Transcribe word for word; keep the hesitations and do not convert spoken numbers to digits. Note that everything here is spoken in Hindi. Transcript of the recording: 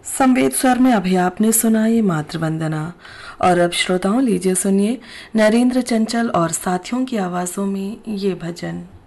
संवेद स्वर में अभी आपने सुना ये मातृवंदना। और अब श्रोताओं लीजिए सुनिए नरेंद्र चंचल और साथियों की आवाज़ों में ये भजन।